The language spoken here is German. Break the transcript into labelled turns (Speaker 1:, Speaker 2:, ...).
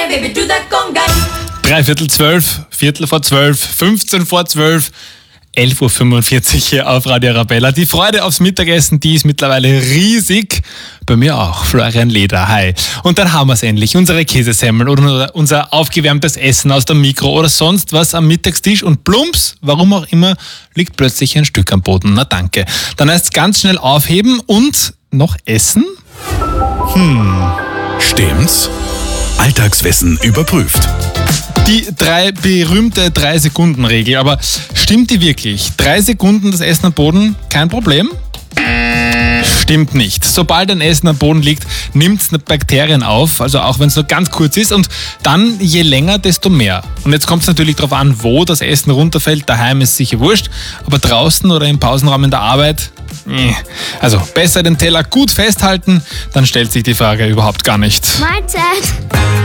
Speaker 1: baby, do that conga.
Speaker 2: 3:15, 11:45, 15 vor 12, 11:45 Uhr hier auf Radio Arabella. Die Freude aufs Mittagessen, die ist mittlerweile riesig. Bei mir auch. Florian Leder, hi. Und dann haben wir es endlich. Unsere Käsesemmel oder unser aufgewärmtes Essen aus dem Mikro oder sonst was am Mittagstisch und plumps, warum auch immer, liegt plötzlich ein Stück am Boden. Na danke. Dann heißt es ganz schnell aufheben und noch essen?
Speaker 3: Stimmt's? Alltagswissen überprüft.
Speaker 2: Die berühmte 3-Sekunden-Regel, aber stimmt die wirklich? 3 Sekunden das Essen am Boden, kein Problem? Stimmt nicht. Sobald ein Essen am Boden liegt, nimmt es Bakterien auf, also auch wenn es nur ganz kurz ist und dann je länger, desto mehr. Und jetzt kommt es natürlich darauf an, wo das Essen runterfällt. Daheim ist sicher wurscht, aber draußen oder im Pausenraum in der Arbeit, also besser den Teller gut festhalten, dann stellt sich die Frage überhaupt gar nicht.
Speaker 4: Mahlzeit.